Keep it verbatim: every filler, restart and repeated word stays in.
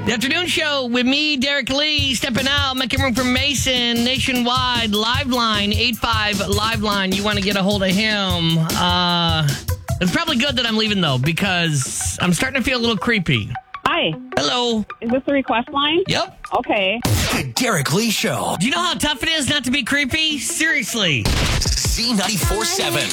The afternoon show with me, Derek Lee, stepping out, making room for Mason, nationwide, live line, eight five live line. You want to get a hold of him. Uh, it's probably good that I'm leaving, though, because I'm starting to feel a little creepy. Hi. Hello. Is this the request line? Yep. Okay. The Derek Lee Show. Do you know how tough it is not to be creepy? Seriously. Z ninety-four seven.